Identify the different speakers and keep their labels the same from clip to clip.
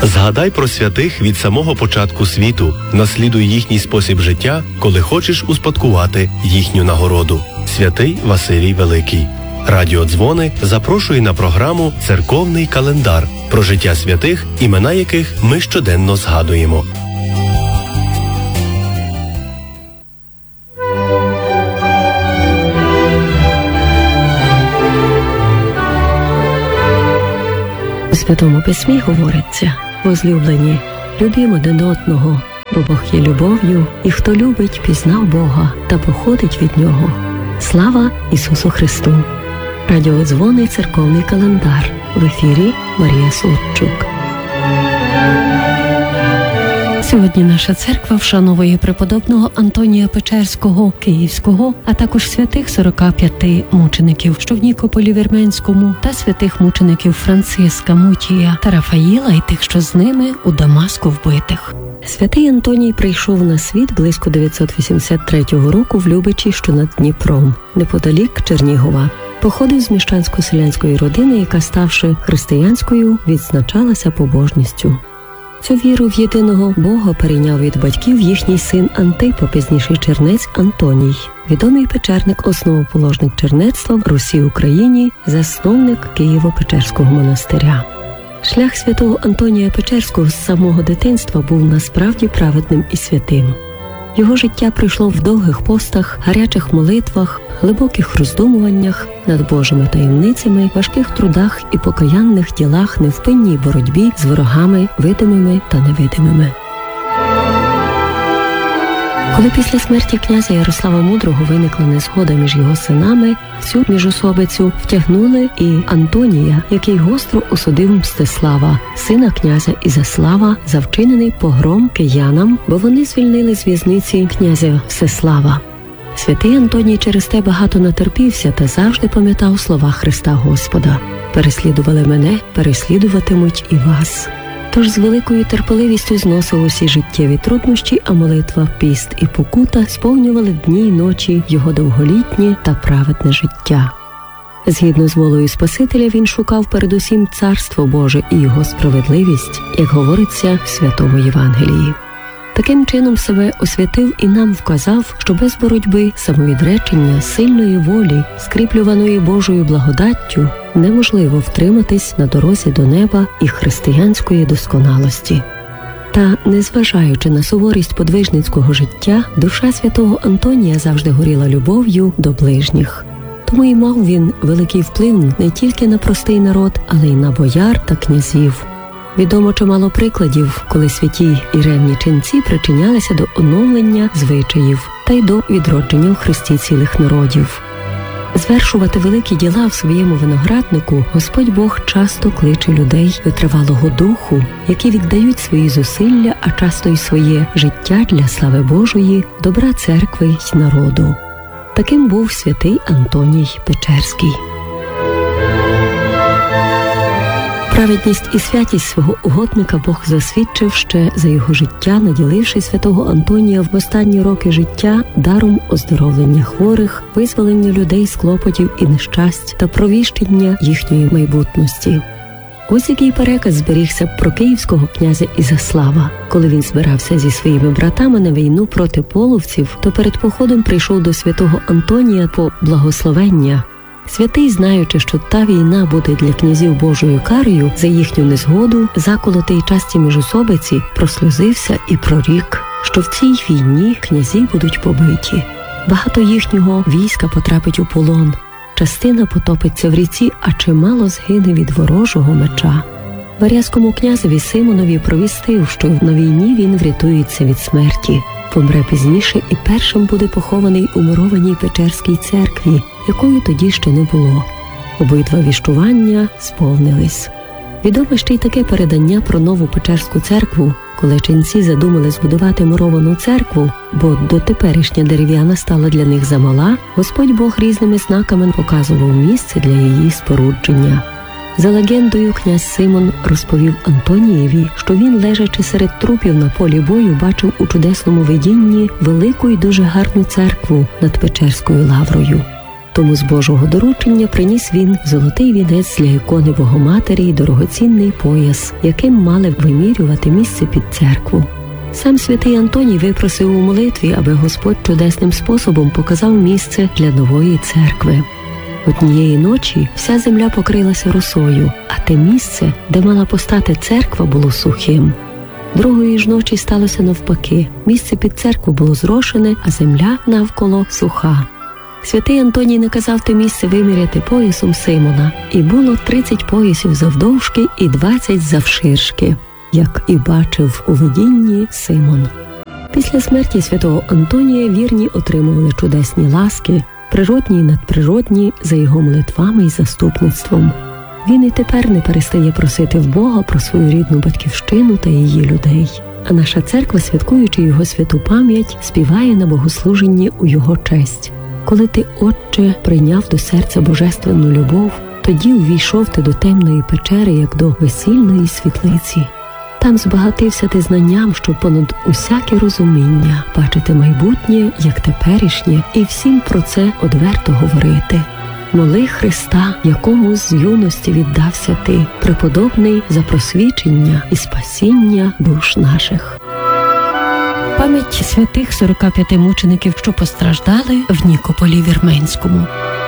Speaker 1: Згадай про святих від самого початку світу, наслідуй їхній спосіб життя, коли хочеш успадкувати їхню нагороду. Святий Василій Великий. Радіо Дзвони запрошує на програму «Церковний календар» про життя святих, імена яких ми щоденно згадуємо.
Speaker 2: У Святому Письмі говориться: «Возлюблені, любімо один одного, бо Бог є любов'ю, і хто любить, пізнав Бога та походить від Нього. Слава Ісусу Христу!» Радіо Дзвони, церковний календар. В ефірі Марія Сурчук. Сьогодні наша церква вшановує преподобного Антонія Печерського, Київського, а також святих 45 мучеників, що в Нікополі Вірменському, та святих мучеників Франциска, Мутія та Рафаїла і тих, що з ними у Дамаску вбитих. Святий Антоній прийшов на світ близько 983 року в Любичі, що над Дніпром, неподалік Чернігова. Походив з міщансько-селянської родини, яка, ставши християнською, відзначалася побожністю. Цю віру в єдиного Бога перейняв від батьків їхній син Антип, а пізніше чернець Антоній, відомий печерник, основоположник чернецтва в Русі Україні, засновник Києво-Печерського монастиря. Шлях святого Антонія Печерського з самого дитинства був насправді праведним і святим. Його життя пройшло в довгих постах, гарячих молитвах, глибоких роздумуваннях над Божими таємницями, важких трудах і покаянних ділах, невпинній боротьбі з ворогами видимими та невидимими. Коли після смерті князя Ярослава Мудрого виникла незгода між його синами, всю міжособицю втягнули і Антонія, який гостро осудив Мстислава, сина князя Ізяслава, за вчинений погром киянам, бо вони звільнили з в'язниці князя Всеслава. Святий Антоній через те багато натерпівся та завжди пам'ятав слова Христа Господа: «Переслідували мене, переслідуватимуть і вас». Тож з великою терпеливістю зносив усі життєві труднощі, а молитва, піст і покута сповнювали дні й ночі його довголітнє та праведне життя. Згідно з волею Спасителя, він шукав передусім Царство Боже і його справедливість, як говориться в Святому Євангелії. Таким чином себе освятив і нам вказав, що без боротьби, самовідречення, сильної волі, скріплюваної Божою благодаттю, неможливо втриматись на дорозі до неба і християнської досконалості. Та, незважаючи на суворість подвижницького життя, душа святого Антонія завжди горіла любов'ю до ближніх. Тому і мав він великий вплив не тільки на простий народ, але й на бояр та князів. Відомо чимало прикладів, коли святі і ревні ченці причинялися до оновлення звичаїв та й до відродження в Христі цілих народів. Звершувати великі діла в своєму винограднику Господь Бог часто кличе людей витривалого духу, які віддають свої зусилля, а часто й своє життя для слави Божої, добра церкви й народу. Таким був святий Антоній Печерський. Праведність і святість свого угодника Бог засвідчив ще за його життя, наділивши святого Антонія в останні роки життя даром оздоровлення хворих, визволення людей з клопотів і нещасть та провіщення їхньої майбутності. Ось який переказ зберігся про київського князя Ізяслава. Коли він збирався зі своїми братами на війну проти половців, то перед походом прийшов до святого Антонія по благословення. Святий, знаючи, що та війна буде для князів Божою карою за їхню незгоду, заколоти й часті міжособиці, просльозився і прорік, що в цій війні князі будуть побиті. Багато їхнього війська потрапить у полон, частина потопиться в ріці, а чимало згине від ворожого меча. Варязькому князеві Симонові провістив, що на війні він врятується від смерті. Помре пізніше і першим буде похований у мурованій Печерській церкві, якої тоді ще не було. Обидва віщування сповнились. Відоме ще й таке передання про нову Печерську церкву, коли ченці задумали збудувати муровану церкву, бо дотеперішня дерев'яна стала для них замала, Господь Бог різними знаками показував місце для її спорудження. За легендою, князь Симон розповів Антонієві, що він, лежачи серед трупів на полі бою, бачив у чудесному видінні велику і дуже гарну церкву над Печерською лаврою. Тому з Божого доручення приніс він золотий вінець для ікони Богоматері і дорогоцінний пояс, яким мали вимірювати місце під церкву. Сам святий Антоній випросив у молитві, аби Господь чудесним способом показав місце для нової церкви. Однієї ночі вся земля покрилася росою, а те місце, де мала постати церква, було сухим. Другої ж ночі сталося навпаки. Місце під церкву було зрошене, а земля навколо суха. Святий Антоній наказав те місце виміряти поясом Симона, і було 30 поясів завдовжки і 20 завширшки, як і бачив у видінні Симон. Після смерті святого Антонія вірні отримували чудесні ласки, природні і надприродні, за його молитвами і заступництвом. Він і тепер не перестає просити в Бога про свою рідну батьківщину та її людей. А наша церква, святкуючи його святу пам'ять, співає на богослужінні у його честь. Коли ти, Отче, прийняв до серця божественну любов, тоді увійшов ти до темної печери, як до весільної світлиці. Там збагатився ти знанням, що понад усяке розуміння бачити майбутнє, як теперішнє, і всім про це одверто говорити. Моли Христа, якому з юності віддався ти, преподобний, за просвічення і спасіння душ наших. Пам'ять святих 45 мучеників, що постраждали в Нікополі Вірменському.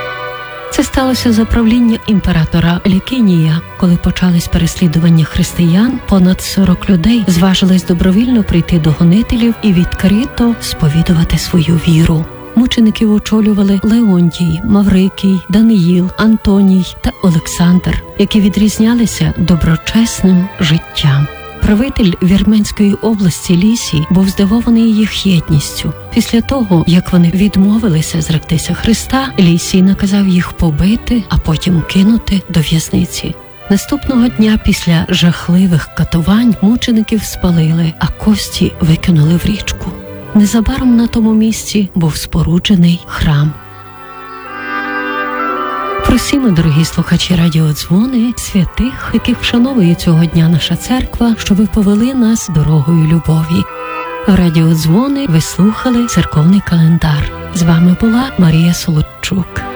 Speaker 2: Це сталося за правління імператора Лікінія. Коли почались переслідування християн, понад 40 людей зважились добровільно прийти до гонителів і відкрито сповідувати свою віру. Мучеників очолювали Леонтій, Маврикій, Даниїл, Антоній та Олександр, які відрізнялися доброчесним життям. Правитель Вірменської області Лісій був здивований їх єдністю. Після того, як вони відмовилися зректися Христа, Лісій наказав їх побити, а потім кинути до в'язниці. Наступного дня після жахливих катувань мучеників спалили, а кості викинули в річку. Незабаром на тому місці був споруджений храм. Просімо, дорогі слухачі радіодзвони, святих, яких вшановує цього дня наша церква, що ви повели нас дорогою любові. Радіодзвони ви слухали церковний календар. З вами була Марія Солодчук.